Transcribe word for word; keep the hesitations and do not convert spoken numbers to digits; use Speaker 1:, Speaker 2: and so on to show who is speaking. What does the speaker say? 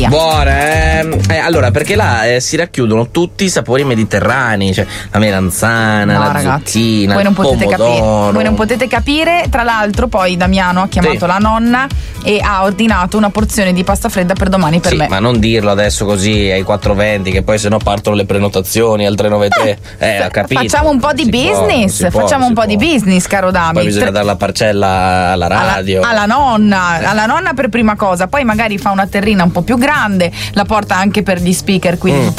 Speaker 1: via.
Speaker 2: Buona, eh? Eh, allora, perché là eh, si racchiudono tutti i sapori mediterranei, cioè la melanzana,
Speaker 1: No,
Speaker 2: la
Speaker 1: ragazzi,
Speaker 2: zucchina,
Speaker 1: voi non
Speaker 2: il
Speaker 1: potete
Speaker 2: pomodoro.
Speaker 1: capire. Voi non potete capire. Tra l'altro, poi Damiano ha chiamato
Speaker 2: Sì.
Speaker 1: la nonna e ha ordinato una porzione di pasta fredda per domani per
Speaker 2: Sì,
Speaker 1: me.
Speaker 2: ma non dirlo adesso così ai quattro venti, che poi sennò partono le prenotazioni al tre nove tre. Eh, ho capito.
Speaker 1: Facciamo un po' di
Speaker 2: Si può,
Speaker 1: business,
Speaker 2: si può,
Speaker 1: facciamo
Speaker 2: si
Speaker 1: un po'
Speaker 2: può.
Speaker 1: di business, caro Dami.
Speaker 2: Poi bisogna
Speaker 1: Tre-
Speaker 2: dare la parcella alla radio.
Speaker 1: Alla, alla nonna, alla nonna per prima cosa, poi magari fa una terrina un po' più grande, la porta anche per gli speaker qui di
Speaker 2: Mm.
Speaker 1: tutta